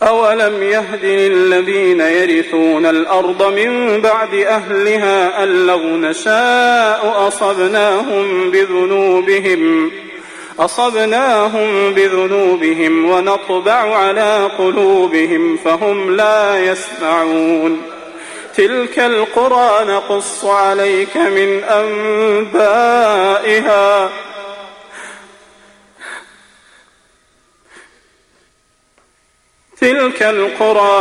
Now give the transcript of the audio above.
أولم يهد للذين يرثون الأرض من بعد أهلها أن لو نشاء أصبناهم بذنوبهم ونطبع على قلوبهم فهم لا يسمعون. تلك القرى نقص عليك من أنبائها تلك القرى